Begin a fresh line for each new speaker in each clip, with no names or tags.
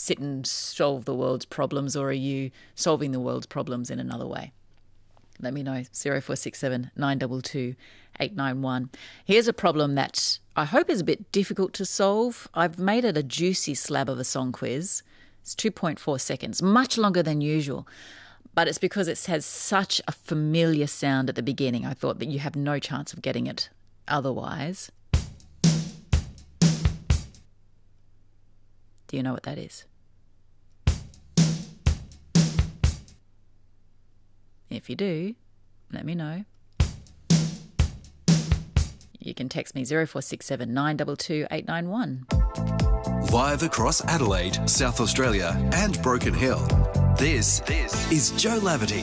sit and solve the world's problems, or are you solving the world's problems in another way? Let me know, 0467 922 891. Here's a problem that I hope is a bit difficult to solve. I've made it a juicy slab of a song quiz. It's 2.4 seconds, much longer than usual. But it's because it has such a familiar sound at the beginning. I thought that you have no chance of getting it otherwise. Do you know what that is? If you do, let me know. You can text me 0467 922 891.
Live across Adelaide, South Australia and Broken Hill, this is Joe Laverty.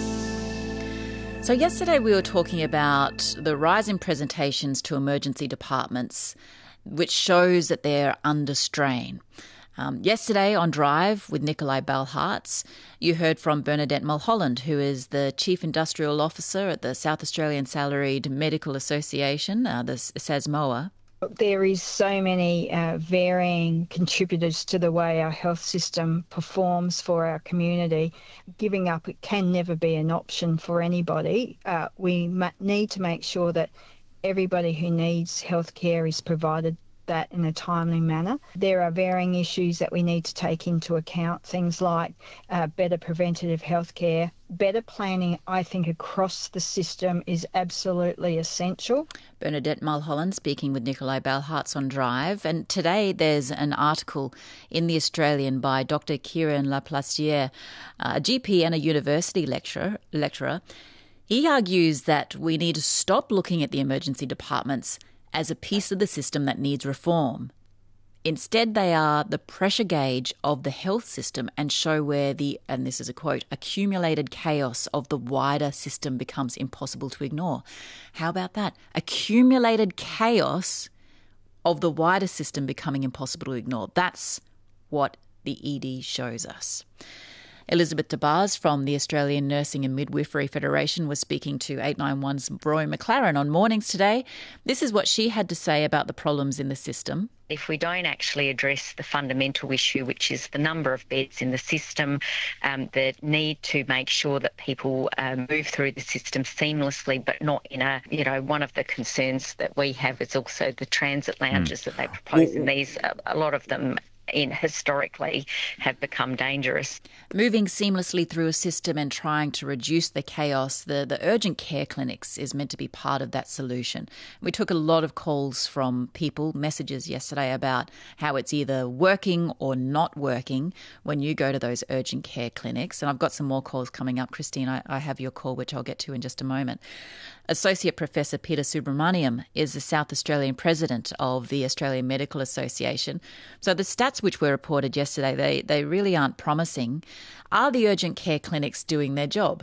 So yesterday we were talking about the rise in presentations to emergency departments, which shows that they're under strain. Yesterday on Drive with Nikolai Balharts, you heard from Bernadette Mulholland, who is the Chief Industrial Officer at the South Australian Salaried Medical Association, the SASMOA.
There is so many varying contributors to the way our health system performs for our community. Giving up can never be an option for anybody. We need to make sure that everybody who needs healthcare is provided that in a timely manner. There are varying issues that we need to take into account, things like better preventative healthcare. Better planning, I think, across the system is absolutely essential.
Bernadette Mulholland speaking with Nikolai Balharts on Drive. And today there's an article in The Australian by Dr. Kieran Laplaciere, a GP and a university lecturer. He argues that we need to stop looking at the emergency departments as a piece of the system that needs reform. Instead, they are the pressure gauge of the health system and show where the, and this is a quote, accumulated chaos of the wider system becomes impossible to ignore. How about that? Accumulated chaos of the wider system becoming impossible to ignore. That's what the ED shows us. Elizabeth DeBars from the Australian Nursing and Midwifery Federation was speaking to 891's Roy McLaren on Mornings today. This is what she had to say about the problems in the system.
If we don't actually address the fundamental issue, which is the number of beds in the system, the need to make sure that people move through the system seamlessly, but not in a, one of the concerns that we have is also the transit lounges that they propose in these, a lot of them historically have become dangerous.
Moving seamlessly through a system and trying to reduce the chaos, the urgent care clinics is meant to be part of that solution. We took a lot of calls from people, messages yesterday about how it's either working or not working when you go to those urgent care clinics. And I've got some more calls coming up. Christine, I have your call, which I'll get to in just a moment. Associate Professor Peter Subramaniam is the South Australian President of the Australian Medical Association. So the stats which were reported yesterday, they really aren't promising. Are the urgent care clinics doing their job?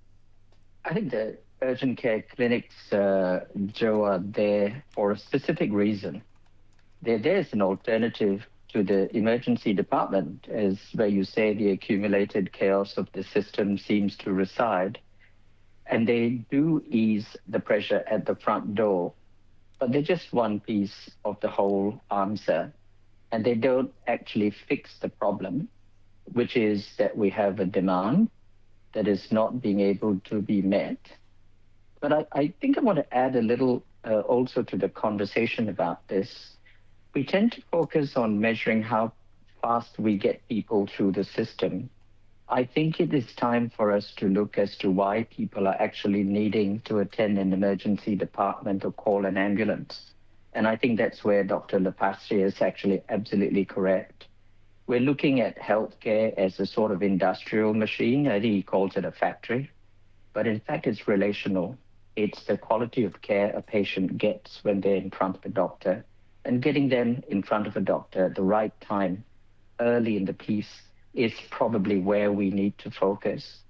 I think the urgent care clinics, Joe, are there for a specific reason. They're there as an alternative to the emergency department, as where you say the accumulated chaos of the system seems to reside. And they do ease the pressure at the front door, but they're just one piece of the whole answer. And they don't actually fix the problem, which is that we have a demand that is not being able to be met. But I think I want to add a little also to the conversation about this. We tend to focus on measuring how fast we get people through the system. I think it is time for us to look as to why people are actually needing to attend an emergency department or call an ambulance. And I think that's where Dr. Laplaciere is actually absolutely correct. We're looking at healthcare as a sort of industrial machine. I think he calls it a factory. But in fact, it's relational. It's the quality of care a patient gets when they're in front of a doctor. And getting them in front of a doctor at the right time, early in the piece, is probably where we need to focus.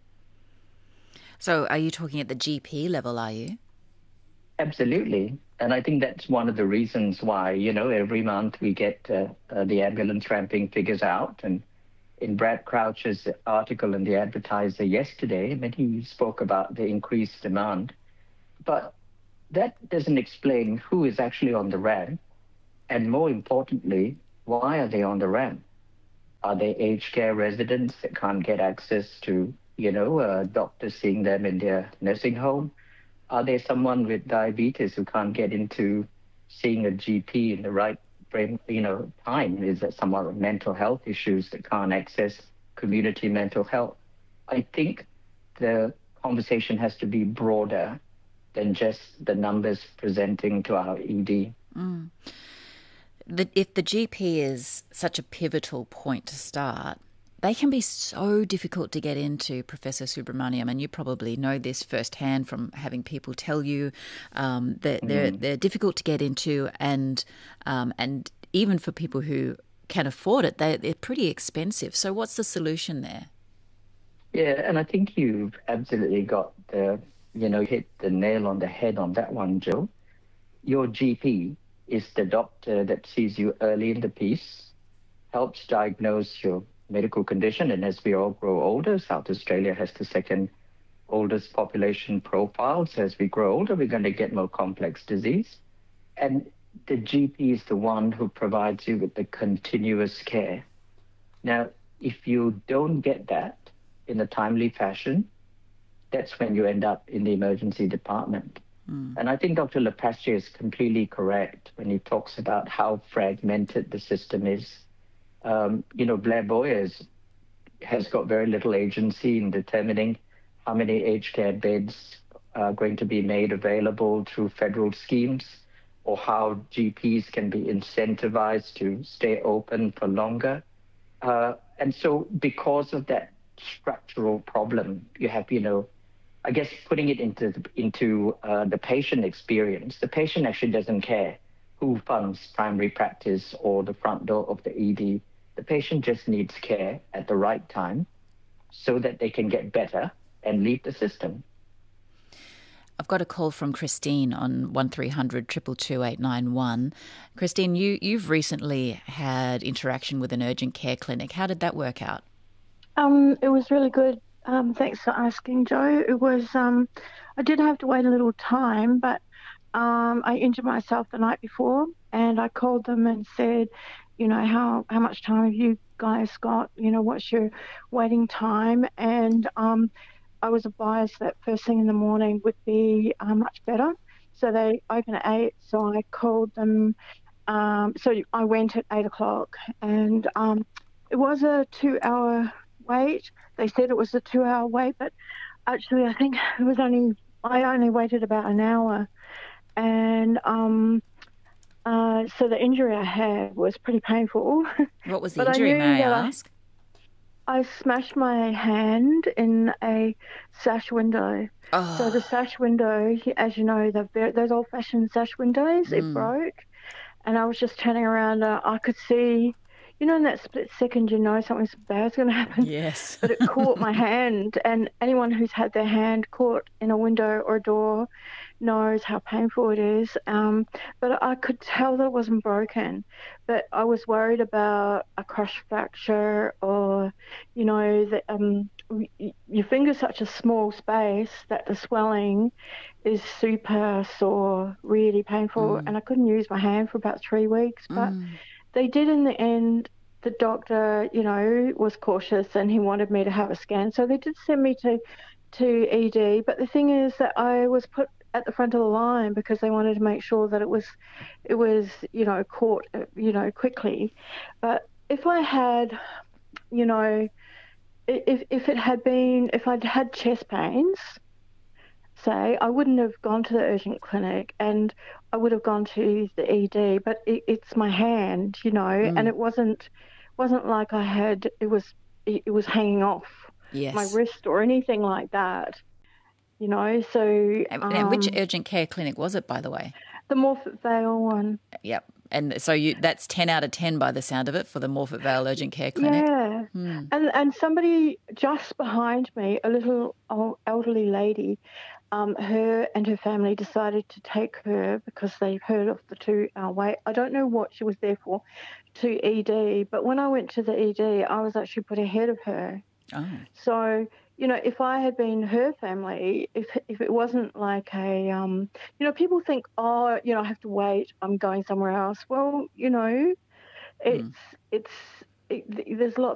So are you talking at the GP level, are you?
Absolutely. And I think that's one of the reasons why, every month we get the ambulance ramping figures out. And in Brad Crouch's article in the Advertiser yesterday, he spoke about the increased demand. But that doesn't explain who is actually on the ramp. And more importantly, why are they on the ramp? Are they aged care residents that can't get access to, doctors seeing them in their nursing home? Are there someone with diabetes who can't get into seeing a GP in the right frame, time? Is that someone with mental health issues that can't access community mental health? I think the conversation has to be broader than just the numbers presenting to our ED.
If the GP is such a pivotal point to start, they can be so difficult to get into, Professor Subramaniam, and you probably know this firsthand from having people tell you that they're difficult to get into, and even for people who can afford it, they're pretty expensive. So what's the solution there?
Yeah, and I think you've absolutely got hit the nail on the head on that one, Jill. Your GP is the doctor that sees you early in the piece, helps diagnose your medical condition, and as we all grow older, South Australia has the second oldest population profile. So as we grow older, we're going to get more complex disease. And the GP is the one who provides you with the continuous care. Now, if you don't get that in a timely fashion, that's when you end up in the emergency department. And I think Dr. Lapastre is completely correct when he talks about how fragmented the system is. Blair Boyer has got very little agency in determining how many aged care beds are going to be made available through federal schemes, or how GPs can be incentivized to stay open for longer. And so because of that structural problem, you have, I guess putting it into the patient experience, the patient actually doesn't care who funds primary practice or the front door of the ED. The patient just needs care at the right time so that they can get better and leave the system.
I've got a call from Christine on 1300 222 891. Christine, you've recently had interaction with an urgent care clinic. How did that work out?
It was really good. Thanks for asking, Joe. It was, I did have to wait a little time, but I injured myself the night before, and I called them and said, how much time have you guys got? What's your waiting time? And I was advised that first thing in the morning would be much better. So they open at 8, so I called them. So I went at 8 o'clock, and it was a 2-hour wait. They said it was a 2-hour wait, but actually I think I only waited about an hour. And so the injury I had was pretty painful.
What was the injury, may I ask?
I smashed my hand in a sash window.
Oh.
So the sash window, as you know, those old-fashioned sash windows, it broke. And I was just turning around. I could see, in that split second, something bad's going to happen.
Yes.
But it caught my hand. And anyone who's had their hand caught in a window or a door knows how painful it is. But I could tell that it wasn't broken. But I was worried about a crush fracture, or, your finger's such a small space that the swelling is super sore, really painful. And I couldn't use my hand for about 3 weeks. But they did in the end. The doctor, was cautious, and he wanted me to have a scan. So they did send me to ED. But the thing is that I was put at the front of the line because they wanted to make sure that it was caught, quickly. But if I had, if I'd had chest pains, say, I wouldn't have gone to the urgent clinic, and I would have gone to the ED. But it's my hand, and it wasn't like I had, it was hanging off my wrist or anything like that. So...
And which urgent care clinic was it, by the way?
The Morphett Vale one.
Yep. And so that's 10 out of 10 by the sound of it for the Morphett Vale Urgent Care Clinic.
Yeah. And somebody just behind me, a little elderly lady, her and her family decided to take her because they've heard of the 2-hour wait. I don't know what she was there for, to ED. But when I went to the ED, I was actually put ahead of her.
Oh.
So... if I had been her family, if it wasn't like a, people think, I have to wait, I'm going somewhere else. Well, it's there's lots